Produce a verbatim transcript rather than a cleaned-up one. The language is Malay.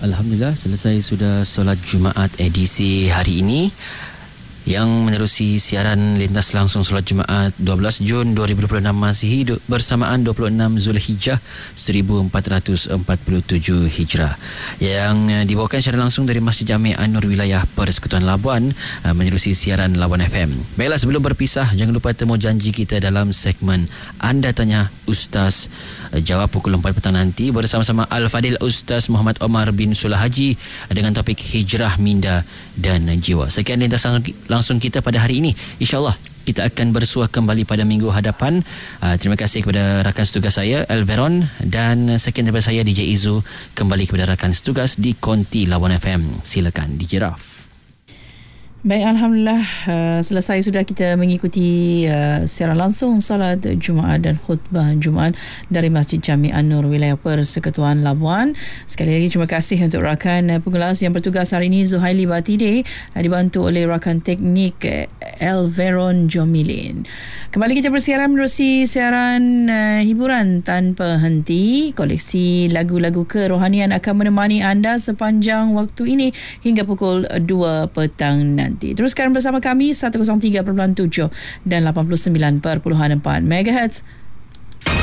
Alhamdulillah, selesai sudah solat Jumaat edisi hari ini yang menerusi siaran lintas langsung solat Jumaat dua belas Jun dua ribu dua puluh enam Masihi bersamaan dua puluh enam Zulhijjah seribu empat ratus empat puluh tujuh Hijrah yang dibawakan secara langsung dari Masjid Jami' An-Nur Wilayah Persekutuan Labuan menerusi siaran Labuan F M. Baiklah, sebelum berpisah, jangan lupa temu janji kita dalam segmen Anda Tanya Ustaz Jawab pukul empat petang nanti bersama-sama Al-Fadil Ustaz Muhammad Omar bin Sullah Haji dengan topik Hijrah, Minda dan Jiwa. Sekian lintas langsung kita pada hari ini. InsyaAllah kita akan bersua kembali pada minggu hadapan. Uh, terima kasih kepada rakan setugas saya Elveron, dan sekian daripada saya D J Izu. Kembali kepada rakan setugas di Konti Labuan F M. Silakan D J Raf. Baik, Alhamdulillah uh, selesai sudah kita mengikuti uh, siaran langsung salat Jumaat dan khutbah Jumaat dari Masjid Jami' An-Nur Wilayah Persekutuan Labuan. Sekali lagi terima kasih untuk rakan uh, pengulas yang bertugas hari ini, Zuhaili Batide, uh, dibantu oleh rakan teknik uh, Elveron Jomilin. Kembali kita bersiaran menerusi siaran uh, hiburan tanpa henti. Koleksi lagu-lagu kerohanian akan menemani anda sepanjang waktu ini hingga pukul dua petang nanti. Teruskan bersama kami seratus tiga perpuluhan tujuh dan lapan puluh sembilan perpuluhan empat megahertz